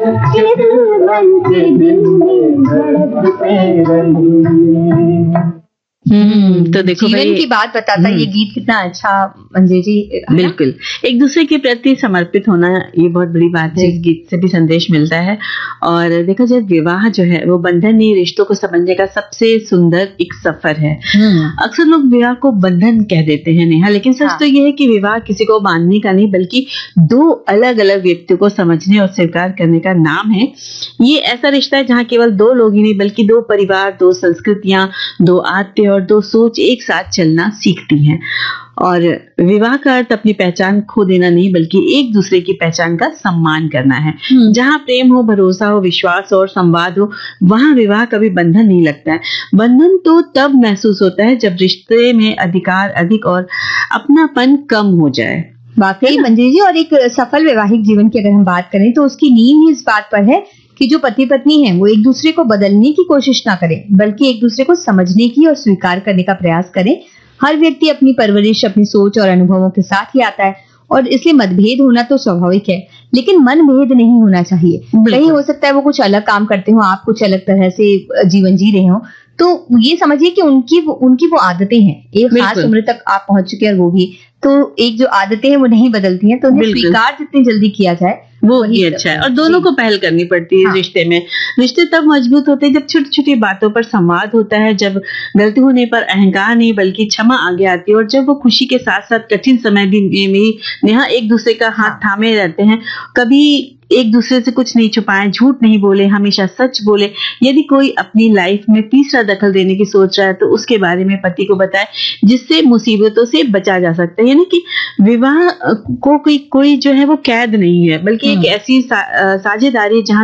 ये दिल मन के दिल में धड़कते रहे। तो देखो जीवन की बात बताता ये गीत कितना अच्छा मंजू जी। बिल्कुल, एक दूसरे के प्रति समर्पित होना ये बहुत बड़ी बात है। इस गीत से भी संदेश मिलता है। और देखा जाए विवाह जो है वो बंधन नहीं, रिश्तों को समझने का सबसे सुंदर एक सफर है। अक्सर लोग विवाह को बंधन कह देते हैं नेहा, लेकिन सच तो ये है कि विवाह किसी को बांधने का नहीं बल्कि दो अलग अलग व्यक्तियों को समझने और स्वीकार करने का नाम है। ये ऐसा रिश्ता है जहाँ केवल दो लोग ही नहीं बल्कि दो परिवार, दो संस्कृतियां, दो आत्ते और दो सोच एक साथ चलना सीखती हैं। और विवाह का अर्थ अपनी पहचान खो देना नहीं बल्कि एक दूसरे की पहचान का सम्मान करना है। जहाँ प्रेम हो, भरोसा हो, विश्वास हो और संवाद हो, वहाँ विवाह कभी बंधन नहीं लगता है। बंधन तो तब महसूस होता है जब रिश्ते में अधिकार अधिक और अपनापन कम हो जाए। वाकई मंजू जी, और एक सफल वैवाहिक जीवन की अगर हम बात करें तो उसकी नींव ही इस बात पर है कि जो पति पत्नी है वो एक दूसरे को बदलने की कोशिश ना करें बल्कि एक दूसरे को समझने की और स्वीकार करने का प्रयास करें। हर व्यक्ति अपनी परवरिश, अपनी सोच और अनुभवों के साथ ही आता है और इसलिए मतभेद होना तो स्वाभाविक है, लेकिन मनभेद नहीं होना चाहिए। कहीं हो सकता है वो कुछ अलग काम करते हो, आप कुछ अलग तरह से जीवन जी रहे हो, तो ये समझिए कि उनकी वो आदतें हैं। एक खास उम्र तक आप पहुंच चुके हैं और वो भी, तो एक जो आदतें हैं वो नहीं बदलती हैं, तो उन्हें स्वीकार जितनी जल्दी किया जाए वो ही अच्छा है। और दोनों को पहल करनी पड़ती है रिश्ते में। रिश्ते तब मजबूत होते हैं जब छोटी छोटी बातों पर संवाद होता है, जब गलती होने पर अहंकार नहीं बल्कि क्षमा आगे आती है, और जब वो खुशी के साथ साथ कठिन समय भी में नेहा एक दूसरे का हाथ थामे रहते हैं। कभी एक दूसरे से कुछ नहीं छुपाएं, झूठ नहीं बोले, हमेशा सच बोले। यदि कोई अपनी लाइफ में तीसरा दखल देने की सोच रहा है तो उसके बारे में पति को बताए, जिससे मुसीबतों से बचा जा सकता है। यानी कि विवाह को कोई जो है वो कैद नहीं है बल्कि एक ऐसी साझेदारी जहां